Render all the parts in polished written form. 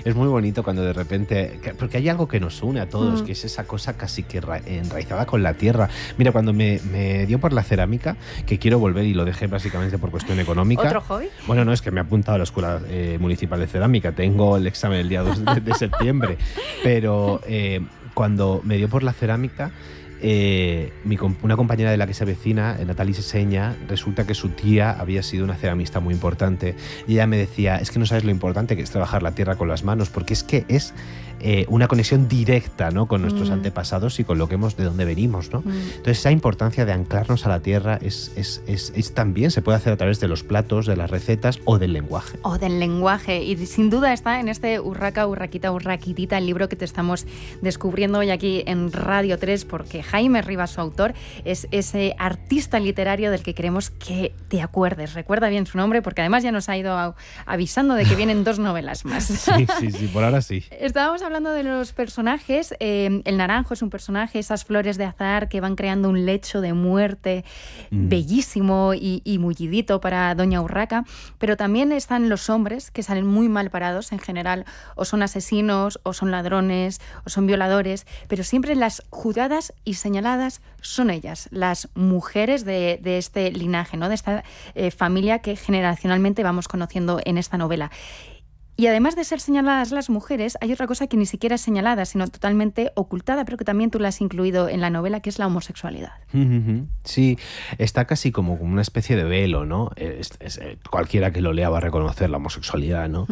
Es muy bonito cuando de repente... Porque hay algo que nos une a todos, que es esa cosa casi que enraizada con la tierra. Mira, cuando me dio por la cerámica, que quiero volver y lo dejé básicamente por cuestión económica. ¿Otro hobby? Bueno, no, es que me he apuntado a la Escuela Municipal de Cerámica. Tengo el examen el día 2 de septiembre. Pero cuando me dio por la cerámica... una compañera de la que se avecina, Natalie Seseña, resulta que su tía había sido una ceramista muy importante y ella me decía, es que no sabes lo importante que es trabajar la tierra con las manos, porque es que es una conexión directa, ¿no?, con nuestros antepasados y con lo que de dónde venimos, ¿no? Entonces esa importancia de anclarnos a la tierra es también se puede hacer a través de los platos, de las recetas o del lenguaje. O del lenguaje, y sin duda está en este Urraca, Urraquita, Urraquitita, el libro que te estamos descubriendo hoy aquí en Radio 3, porque Jaime Rivas, su autor, es ese artista literario del que queremos que te acuerdes. Recuerda bien su nombre, porque además ya nos ha ido avisando de que vienen 2 novelas más. Sí, por ahora sí. Estábamos hablando de los personajes. El naranjo es un personaje, esas flores de azahar que van creando un lecho de muerte bellísimo y mullidito para Doña Urraca, pero también están los hombres, que salen muy mal parados en general, o son asesinos, o son ladrones, o son violadores, pero siempre las juzgadas y señaladas son ellas, las mujeres de este linaje, ¿no?, de esta familia que generacionalmente vamos conociendo en esta novela. Y además de ser señaladas las mujeres, hay otra cosa que ni siquiera es señalada, sino totalmente ocultada, pero que también tú la has incluido en la novela, que es la homosexualidad. Sí, está casi como una especie de velo, ¿no? Cualquiera que lo lea va a reconocer la homosexualidad, ¿no?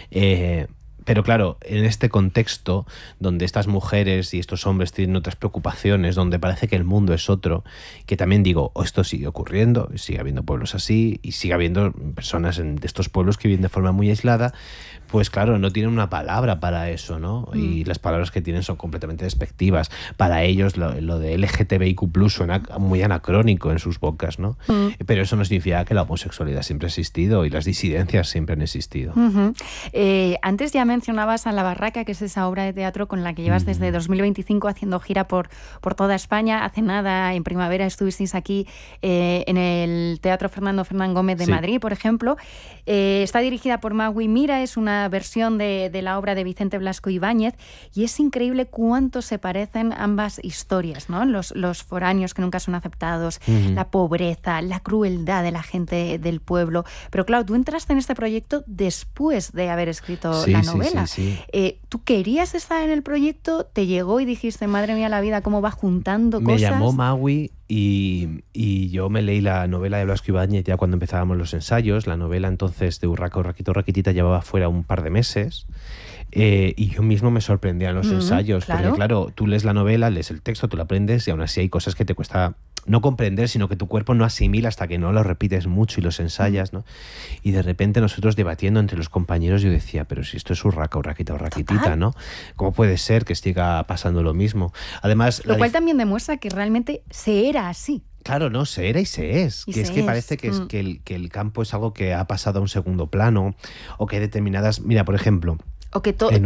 Pero claro, en este contexto donde estas mujeres y estos hombres tienen otras preocupaciones, donde parece que el mundo es otro, que también digo, esto sigue ocurriendo, sigue habiendo pueblos así y sigue habiendo personas de estos pueblos que viven de forma muy aislada, pues claro, no tienen una palabra para eso, ¿no? Y las palabras que tienen son completamente despectivas. Para ellos lo de LGTBIQ+ suena muy anacrónico en sus bocas, ¿no? Pero eso no significa que la homosexualidad siempre ha existido y las disidencias siempre han existido. Antes ya mencionabas a La Barraca, que es esa obra de teatro con la que llevas desde 2025 haciendo gira por toda España. Hace nada, en primavera, estuvisteis aquí en el Teatro Fernando Fernán Gómez de Madrid, por ejemplo. Está dirigida por Magui Mira, es una versión de la obra de Vicente Blasco Ibáñez, y es increíble cuánto se parecen ambas historias, ¿no? Los foráneos que nunca son aceptados, la pobreza, la crueldad de la gente del pueblo. Pero claro, tú entraste en este proyecto después de haber escrito la novela. Sí. ¿Tú querías estar en el proyecto? ¿Te llegó y dijiste, madre mía, la vida, cómo va juntando cosas? Me llamó Magui y yo me leí la novela de Blasco Ibáñez ya cuando empezábamos los ensayos. La novela entonces de Urraca, Urraquita, Urraquitita llevaba fuera un par de meses. Y yo mismo me sorprendía en los ensayos, claro. porque claro, tú lees la novela, lees el texto, tú la aprendes y aún así hay cosas que te cuesta no comprender, sino que tu cuerpo no asimila hasta que no lo repites mucho y los ensayas, ¿no? Y de repente nosotros debatiendo entre los compañeros, yo decía, pero si esto es Urraca, Urraquita, Urraquitita, ¿no? ¿Cómo puede ser que siga pasando lo mismo? Además, lo cual también demuestra que realmente se era así. Claro, no, se era y se es. Y que es que parece que, que el campo es algo que ha pasado a un segundo plano, o que determinadas... Mira, por ejemplo... O que toda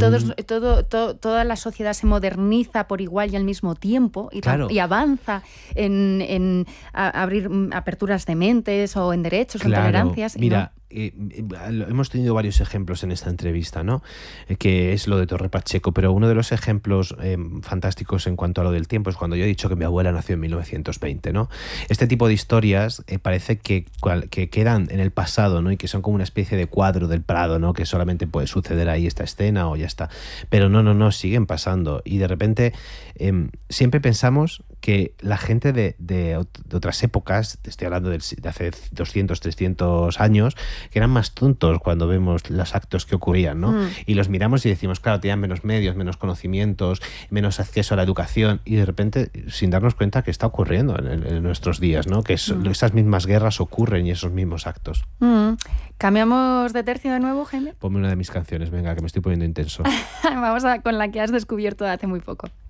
la sociedad se moderniza por igual y al mismo tiempo y avanza en abrir aperturas de mentes o en derechos, en tolerancias. Mira, hemos tenido varios ejemplos en esta entrevista, ¿no? Que es lo de Torre Pacheco, pero uno de los ejemplos fantásticos en cuanto a lo del tiempo es cuando yo he dicho que mi abuela nació en 1920, ¿no? Este tipo de historias parece que quedan en el pasado, ¿no? Y que son como una especie de cuadro del Prado, ¿no? Que solamente puede suceder ahí esta escena o ya está. Pero no, siguen pasando. Y de repente siempre pensamos que la gente de otras épocas, te estoy hablando de hace 200, 300 años, que eran más tontos cuando vemos los actos que ocurrían, ¿no? Y los miramos y decimos, claro, tenían menos medios, menos conocimientos, menos acceso a la educación, y de repente, sin darnos cuenta que está ocurriendo en nuestros días, ¿no? Que esas mismas guerras ocurren y esos mismos actos. ¿Cambiamos de tercio de nuevo, Jaime? Ponme una de mis canciones, venga, que me estoy poniendo intenso. Vamos con la que has descubierto hace muy poco.